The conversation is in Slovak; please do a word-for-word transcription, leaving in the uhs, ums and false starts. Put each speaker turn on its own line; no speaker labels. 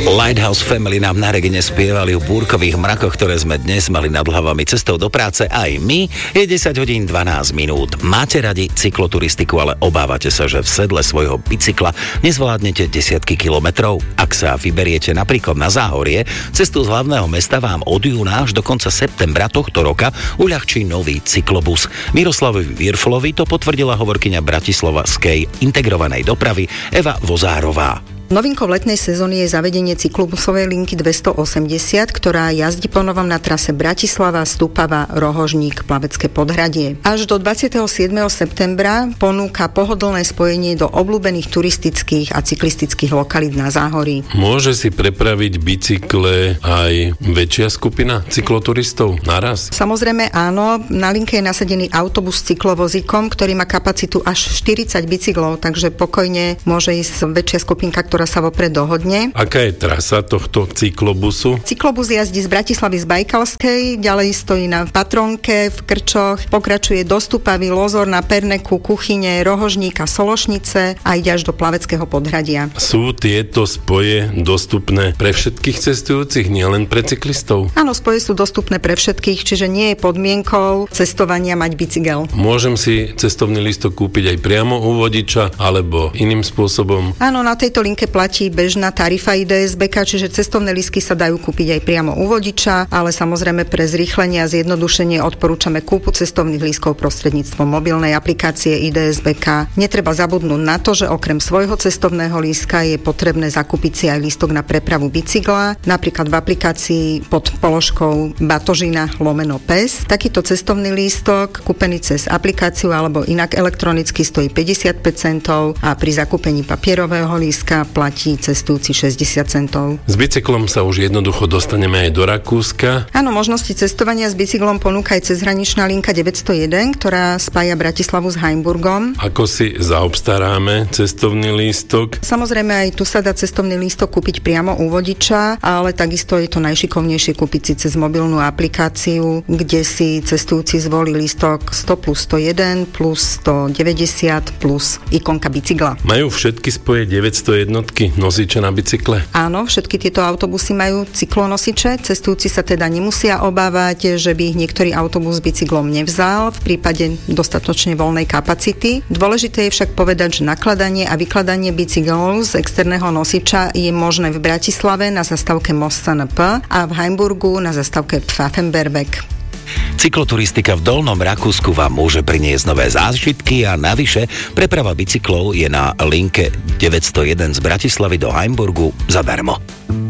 Lighthouse Family nám na Regine spievali o búrkových mrakoch, ktoré sme dnes mali nad hlavami cestou do práce aj my. Je desať hodín dvanásť minút. Máte radi cykloturistiku, ale obávate sa, že v sedle svojho bicykla nezvládnete desiatky kilometrov? Ak sa vyberiete napríklad na Záhorie, cestu z hlavného mesta vám od júna až do konca septembra tohto roka uľahčí nový cyklobus. Miroslavovi Virflovi to potvrdila hovorkyňa bratislavskej integrovanej dopravy Eva Vozárová.
Novinkou letnej sezóny je zavedenie cyklobusovej linky dvestoosemdesiat, ktorá jazdí po novom na trase Bratislava, Stupava, Rohožník, Plavecké Podhradie. Až do dvadsiateho siedmeho septembra ponúka pohodlné spojenie do obľúbených turistických a cyklistických lokalít na Záhorí.
Môže si prepraviť bicykle aj väčšia skupina cykloturistov naraz?
Samozrejme áno, na linke je nasadený autobus s cyklovozíkom, ktorý má kapacitu až štyridsať bicyklov, takže pokojne môže ísť väčšia skupinka, ktorá ktorá sa vopred dohodne.
Aká je trasa tohto cyklobusu?
Cyklobus jazdí z Bratislavy z Bajkalskej, ďalej stojí na Patronke, v Krčoch, pokračuje do Stupavy, Lozor, na Perneku, Kuchyne, Rohožníka, Sološnice a ide až do Plaveckého Podhradia.
Sú tieto spoje dostupné pre všetkých cestujúcich, nielen pre cyklistov?
Áno, spoje sú dostupné pre všetkých, čiže nie je podmienkou cestovania mať bicykel.
Môžem si cestovný lístok kúpiť aj priamo u vodiča alebo iným spôsobom?
Áno, na tejto linke platí bežná tarifa í dé es bé ká, čiže cestovné lístky sa dajú kúpiť aj priamo u vodiča, ale samozrejme pre zrýchlenie a zjednodušenie odporúčame kúpu cestovných lístkov prostredníctvom mobilnej aplikácie í dé es bé ká. Netreba zabudnúť na to, že okrem svojho cestovného lístka je potrebné zakúpiť si aj lístok na prepravu bicykla, napríklad v aplikácii pod položkou batožina lomeno pes. Takýto cestovný lístok kúpený cez aplikáciu alebo inak elektronicky stojí päťdesiatpäť centov a pri zakúpení papierového lístka platí cestujúci šesťdesiat centov.
S bicyklom sa už jednoducho dostaneme aj do Rakúska.
Áno, možnosti cestovania s bicyklom ponúka aj cezhraničná linka deväťsto jeden, ktorá spája Bratislavu s Heimburgom.
Ako si zaobstaráme cestovný lístok?
Samozrejme aj tu sa dá cestovný lístok kúpiť priamo u vodiča, ale takisto je to najšikovnejšie kúpiť si cez mobilnú aplikáciu, kde si cestujúci zvolí lístok sto plus sto jeden plus sto deväťdesiat plus ikonka bicykla.
Majú všetky spoje deväťsto jednotky nosiče na bicykle?
Áno, všetky tieto autobusy majú cyklonosiče. Cestujúci sa teda nemusia obávať, že by ich niektorý autobus s bicyklom nevzal v prípade dostatočne voľnej kapacity. Dôležité je však povedať, že nakladanie a vykladanie bicyklov z externého nosiča je možné v Bratislave na zastávke Most es en pé a v Heimburgu na zastávke Pfaffenberg.
Cykloturistika v Dolnom Rakúsku vám môže priniesť nové zážitky a navyše preprava bicyklov je na linke deväťsto jeden z Bratislavy do Heimburgu zadarmo.